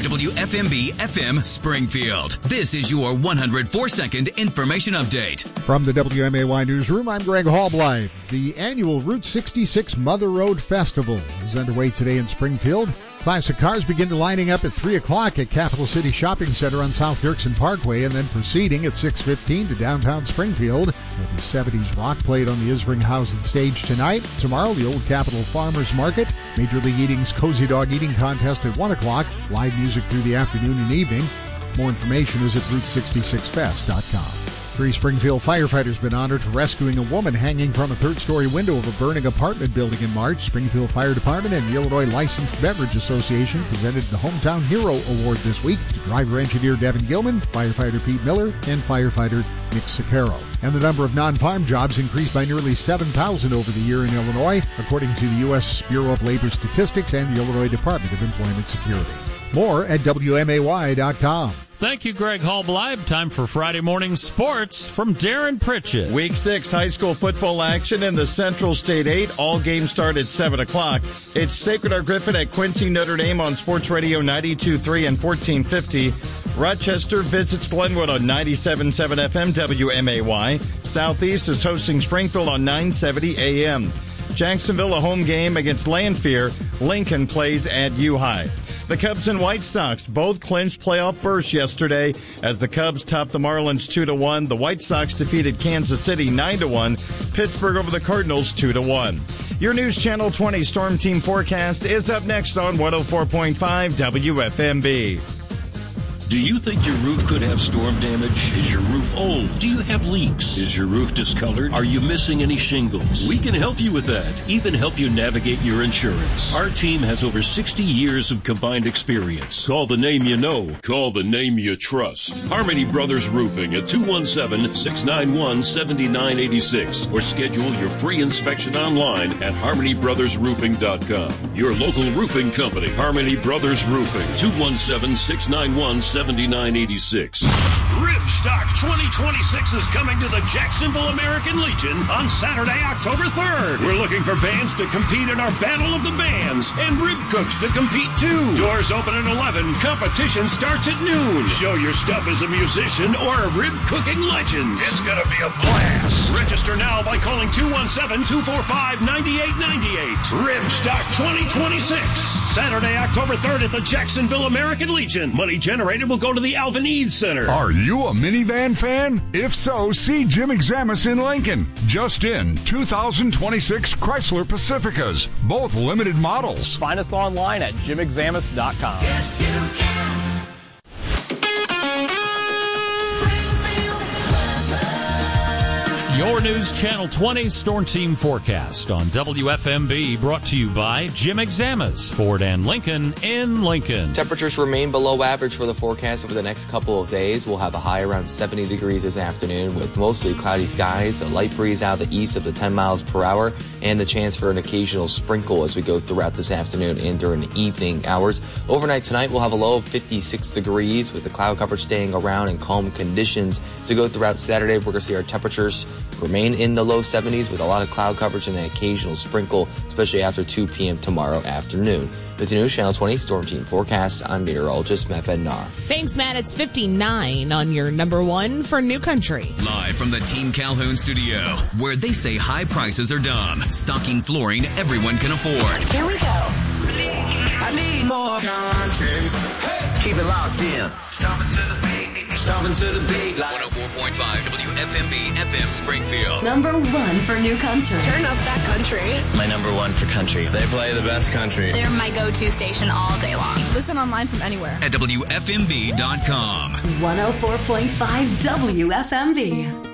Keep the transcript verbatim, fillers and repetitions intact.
W F M B F M Springfield. This is your one hundred four second information update. From the W M A Y Newsroom, I'm Greg Hallblythe. The annual Route sixty-six Mother Road Festival is underway today in Springfield. Classic cars begin lining up at three o'clock at Capital City Shopping Center on South Dirksen Parkway, and then proceeding at six fifteen to downtown Springfield. With the seventies rock played on the Isringhausen stage tonight. Tomorrow, the Old Capitol Farmers Market. Major League Eating's Cozy Dog Eating Contest at one o'clock. Live music through the afternoon and evening. More information is at route sixty-six fest dot com. Three Springfield firefighters been honored for rescuing a woman hanging from a third-story window of a burning apartment building in March. Springfield Fire Department and the Illinois Licensed Beverage Association presented the Hometown Hero Award this week to driver-engineer Devin Gilman, firefighter Pete Miller, and firefighter Nick Sicaro. And the number of non-farm jobs increased by nearly seven thousand over the year in Illinois, according to the U S Bureau of Labor Statistics and the Illinois Department of Employment Security. More at W M A Y dot com. Thank you, Greg Hallblythe. Time for Friday morning sports from Darren Pritchett. Week six high school football action in the Central State eight. All games start at seven o'clock. It's Sacred Heart Griffin at Quincy Notre Dame on Sports Radio ninety-two point three and fourteen fifty. Rochester visits Glenwood on ninety-seven point seven F M W M A Y. Southeast is hosting Springfield on nine seventy A M. Jacksonville, a home game against Lanphier. Lincoln plays at U-High. The Cubs and White Sox both clinched playoff berths yesterday as the Cubs topped the Marlins two to one. The White Sox defeated Kansas City nine to one. Pittsburgh over the Cardinals two to one. Your News Channel twenty Storm Team forecast is up next on one oh four point five W F M B. Do you think your roof could have storm damage? Is your roof old? Do you have leaks? Is your roof discolored? Are you missing any shingles? We can help you with that, even help you navigate your insurance. Our team has over sixty years of combined experience. Call the name you know. Call the name you trust. Harmony Brothers Roofing at two one seven, six nine one, seven nine eight six or schedule your free inspection online at harmony brothers roofing dot com. Your local roofing company, Harmony Brothers Roofing, two one seven, six nine one, seven nine eight six. Ribstock twenty twenty-six is coming to the Jacksonville American Legion on Saturday, October third. We're looking for bands to compete in our Battle of the Bands and rib cooks to compete too. Doors open at eleven. Competition starts at noon. Show your stuff as a musician or a rib cooking legend. It's gonna be a blast. Register now by calling two one seven, two four five, nine eight nine eight. Ribstock twenty twenty-six. Saturday, October third at the Jacksonville American Legion. Money generated will go to the Alvin Eads Center. Are you a minivan fan? If so, see Jim Examus in Lincoln. Just in, two thousand twenty-six Chrysler Pacificas, both limited models. Find us online at jim examus dot com. Yes, you can. Your News Channel twenty Storm Team forecast on W F M B, brought to you by Jim Examus, Ford and Lincoln in Lincoln. Temperatures remain below average for the forecast over the next couple of days. We'll have a high around seventy degrees this afternoon with mostly cloudy skies, a light breeze out of the east of the ten miles per hour, and the chance for an occasional sprinkle as we go throughout this afternoon and during the evening hours. Overnight tonight, we'll have a low of fifty-six degrees with the cloud cover staying around and calm conditions. As we go throughout Saturday, we're going to see our temperatures remain in the low seventies with a lot of cloud coverage and an occasional sprinkle, especially after two p.m. tomorrow afternoon. With the News Channel twenty Storm Team forecast, I'm meteorologist Matt Bednar. Thanks, Matt. It's fifty-nine on your number one for New Country. Live from the Team Calhoun studio, where they say high prices are dumb. Stocking flooring everyone can afford. Here we go. I need more country. Hey. Keep it locked in. Stomping to the beat. Stomping to the beat. one oh four point five W F M B F M Springfield. Number one for New Country. Turn up that country. My number one for country. They play the best country. They're my go-to station all day long. Listen online from anywhere. At W F M B dot com. one oh four point five W F M B.